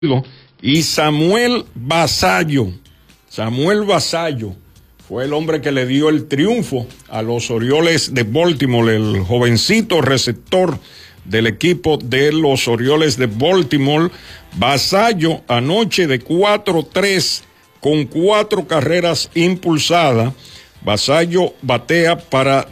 y Samuel Vasallo fue el hombre que le dio el triunfo a los Orioles de Baltimore, el jovencito receptor del equipo de los Orioles de Baltimore. Vasallo anoche de 4-3 con 4 carreras impulsadas. Vasallo batea para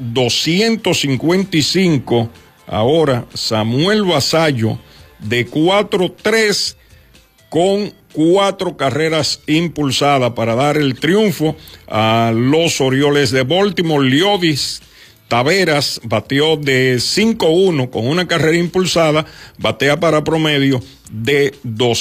255. Ahora Samuel Vasallo de 4-3 con 4 carreras impulsadas para dar el triunfo a los Orioles de Baltimore. Leodis Taveras bateó de 5-1 con una carrera impulsada, batea para promedio de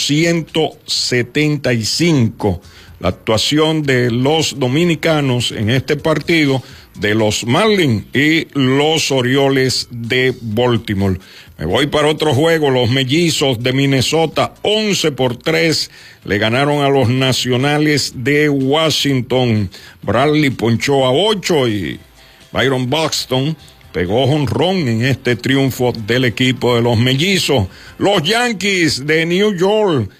275. La actuación de los dominicanos en este partido de los Marlins y los Orioles de Baltimore. Me voy para otro juego. Los Mellizos de Minnesota 11-3 le ganaron a los Nacionales de Washington. Bradley ponchó a 8 y Byron Buxton pegó jonrón en este triunfo del equipo de los Mellizos. Los Yankees de New York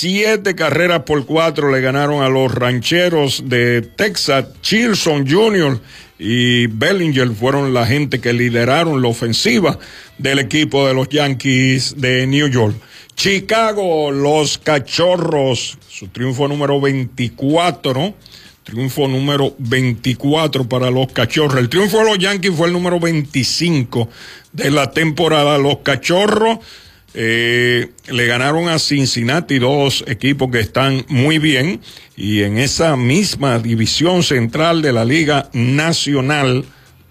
7-4 le ganaron a los Rancheros de Texas. Chilson Jr. y Bellinger fueron la gente que lideraron la ofensiva del equipo de los Yankees de New York. Chicago, los Cachorros, su triunfo número 24. Triunfo número 24 para los Cachorros. El triunfo de los Yankees fue el número 25 de la temporada. Los Cachorros le ganaron a Cincinnati, 2 equipos que están muy bien, y en esa misma división central de la Liga Nacional,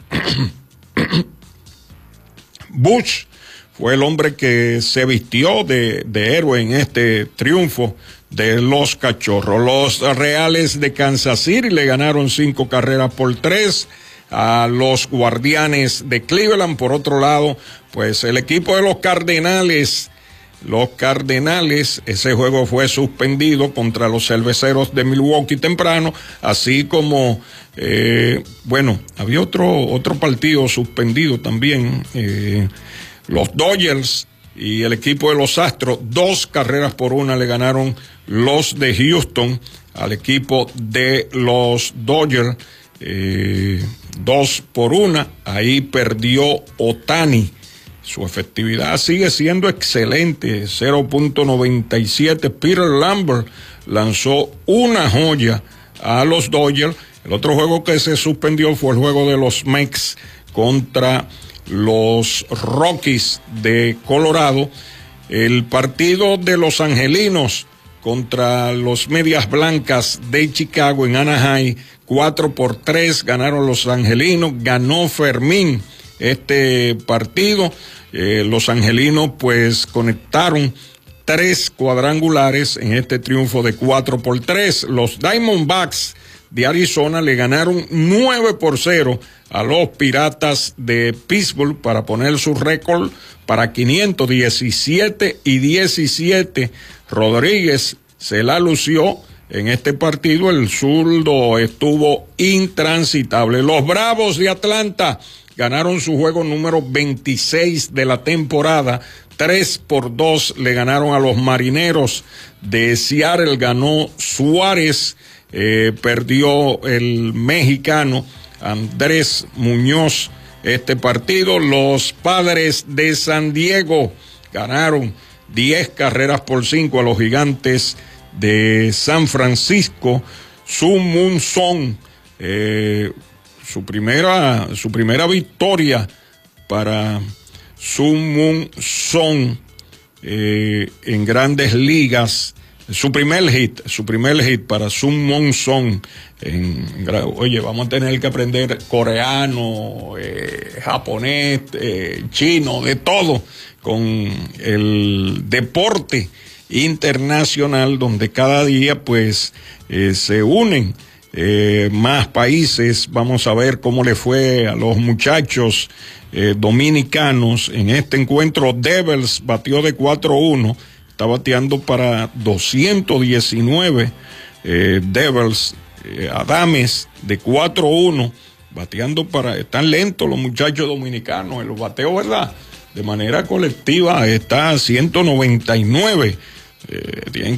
Busch fue el hombre que se vistió de héroe en este triunfo de los Cachorros. Los Reales de Kansas City le ganaron 5-3 a los Guardianes de Cleveland. Por otro lado, pues el equipo de los Cardenales, ese juego fue suspendido contra los Cerveceros de Milwaukee temprano, así como, había otro partido suspendido también, los Dodgers y el equipo de los Astros, 2-1 le ganaron los de Houston al equipo de los Dodgers, 2-1, ahí perdió Ohtani. Su efectividad sigue siendo excelente, 0.97. Peter Lambert lanzó una joya a los Dodgers. El otro juego que se suspendió fue el juego de los Mets contra los Rockies de Colorado. El partido de los Angelinos contra los Medias Blancas de Chicago en Anaheim, 4-3 ganaron los Angelinos, ganó Fermín este partido. Los Angelinos pues conectaron 3 cuadrangulares en este triunfo de 4-3. Los Diamondbacks de Arizona le ganaron 9-0 a los Piratas de Pittsburgh para poner su récord para 517-17. Rodríguez se la lució en este partido, el zurdo estuvo intransitable. Los Bravos de Atlanta ganaron su juego número 26 de la temporada, 3-2 le ganaron a los Marineros de Seattle. Ganó Suárez, perdió el mexicano Andrés Muñoz este partido. Los Padres de San Diego ganaron 10-5 a los Gigantes de San Francisco. Sun-Moon Son, su primera victoria para Sun-Moon Son en Grandes Ligas. Su primer hit para Sun-Moon Son. Oye, vamos a tener que aprender coreano, japonés, chino, de todo, con el deporte internacional, donde cada día pues se unen más países. Vamos a ver cómo le fue a los muchachos dominicanos en este encuentro. Devers batió de 4-1, está bateando para 219. Devers, Adames de 4-1, bateando para, están lentos los muchachos dominicanos en los bateos, ¿verdad? De manera colectiva está a 199. tienen